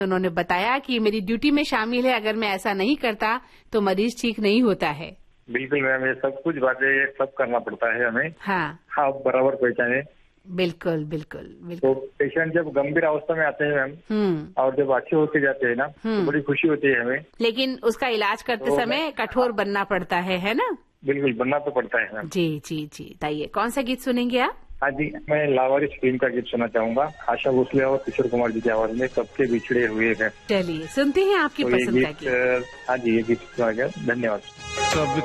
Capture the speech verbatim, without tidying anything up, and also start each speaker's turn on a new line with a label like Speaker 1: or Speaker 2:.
Speaker 1: उन्होंने बताया कि मेरी ड्यूटी में शामिल है, अगर मैं ऐसा नहीं करता तो मरीज ठीक नहीं होता है।
Speaker 2: बिल्कुल मैम, ये सब कुछ बातें ये सब करना पड़ता है हमें।
Speaker 1: हाँ
Speaker 2: हाँ, बराबर पहचाने।
Speaker 1: बिल्कुल बिल्कुल बिल्कुल।
Speaker 2: तो पेशेंट जब गंभीर अवस्था में आते हैं मैम,
Speaker 1: हम्म
Speaker 2: और जब अच्छे होते जाते हैं ना, तो बड़ी खुशी होती है हमें।
Speaker 1: लेकिन उसका इलाज करते
Speaker 2: तो
Speaker 1: समय कठोर बनना पड़ता है, है ना?
Speaker 2: बिल्कुल, बनना तो पड़ता है मैम।
Speaker 1: जी जी जी, बताइए कौन सा गीत सुनेंगे आप?
Speaker 2: हाँ जी, मैं लावारिस फिल्म का गीत सुनना चाहूंगा, आशा भोसले और किशोर कुमार जी की आवाज में, कब के बिछड़े हुए हैं।
Speaker 1: चलिए सुनते हैं आपकी
Speaker 2: तो ये
Speaker 1: पसंद का
Speaker 2: गीत,
Speaker 1: गीत।
Speaker 2: हाँ जी, ये गीत सुना गया। धन्यवाद।